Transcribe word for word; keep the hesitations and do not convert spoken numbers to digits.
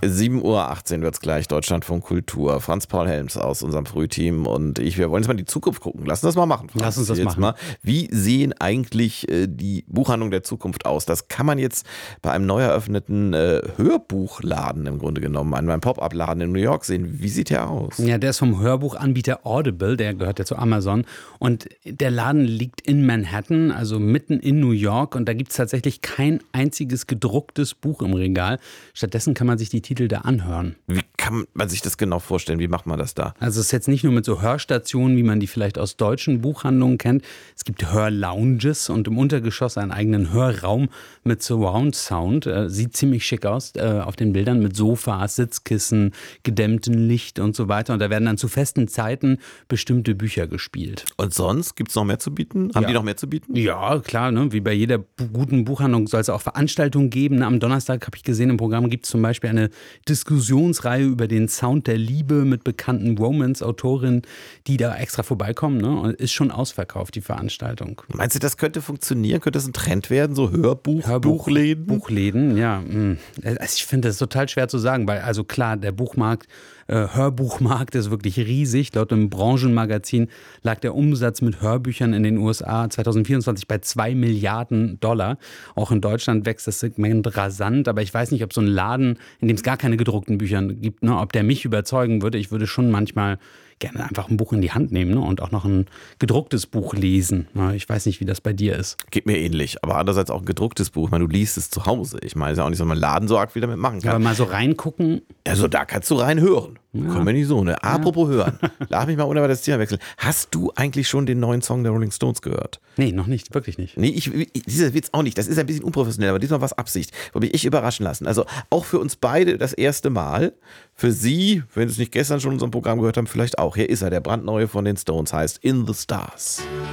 sieben Uhr achtzehn wird es gleich, Deutschlandfunk Kultur. Franz Paul Helms aus unserem Frühteam und ich, wir wollen jetzt mal in die Zukunft gucken. Lass uns das mal machen, Franz. Lass uns das jetzt machen. Mal. Wie sehen eigentlich äh, die Buchhandlungen der Zukunft aus? Das kann man jetzt bei einem neu eröffneten äh, Hörbuchladen im Grunde genommen, an einem Pop-Up-Laden in New York sehen. Wie sieht der aus? Ja, der ist vom Hörbuchanbieter Audible, der gehört ja zu Amazon. Und der Laden liegt in Manhattan, also mitten in New York. Und da gibt es tatsächlich kein einziges gedrucktes Buch im Regal. Stattdessen kann man sich die Titel da anhören. Wie kann man sich das genau vorstellen? Wie macht man das da? Also es ist jetzt nicht nur mit so Hörstationen, wie man die vielleicht aus deutschen Buchhandlungen kennt. Es gibt Hörlounges und im Untergeschoss einen eigenen Hörraum mit Surround Sound. Äh, sieht ziemlich schick aus äh, auf den Bildern mit Sofas, Sitzkissen, gedämmtem Licht und so weiter. Und da werden dann zu festen Zeiten bestimmte Bücher gespielt. Und sonst gibt es noch mehr zu bieten? Haben Ja. die noch mehr zu bieten? Ja, klar, ne? Wie bei jeder bu- guten Buchhandlung soll es auch Veranstaltungen geben. Am Donnerstag, habe ich gesehen, im Programm gibt es zum Beispiel eine Diskussionsreihe über den Sound der Liebe mit bekannten Romance-Autorinnen, die da extra vorbeikommen. Ne? Und ist schon ausverkauft, die Veranstaltung. Meinst du, das könnte funktionieren? Könnte das ein Trend werden? So Hörbuch, Hörbuch- Buchläden? Buchläden, ja. mh. Also ich finde das total schwer zu sagen, weil also klar, der Buchmarkt, äh, Hörbuchmarkt ist wirklich riesig. Laut dem Branchenmagazin lag der Umsatz mit Hörbüchern in den U S A zwanzig vierundzwanzig bei zwei Milliarden Dollar. Auch in Deutschland wächst das Segment rasant, aber ich weiß nicht, ob so ein Laden, in dem es gar keine gedruckten Bücher gibt, ne, ob der mich überzeugen würde. Ich würde schon manchmal gerne einfach ein Buch in die Hand nehmen, ne, und auch noch ein gedrucktes Buch lesen. Ja, ich weiß nicht, wie das bei dir ist. Geht mir ähnlich, aber andererseits auch ein gedrucktes Buch. Ich meine, du liest es zu Hause. Ich meine, es ist ja auch nicht so, dass man einen Laden so arg viel damit machen Aber kann. mal so reingucken. Also da kannst du rein hören. Können wir nicht so, ne? Apropos hören. Lass mich mal unerwartet das Thema wechseln. Hast du eigentlich schon den neuen Song der Rolling Stones gehört? Nee, noch nicht, wirklich nicht. Nee, ich, ich dieser Witz auch nicht. Das ist ein bisschen unprofessionell, aber diesmal war es Absicht. Wollte mich ich überraschen lassen. Also auch für uns beide das erste Mal. Für Sie, wenn Sie es nicht gestern schon in unserem Programm gehört haben, vielleicht auch. Hier ist er, der brandneue von den Stones, heißt In the Stars.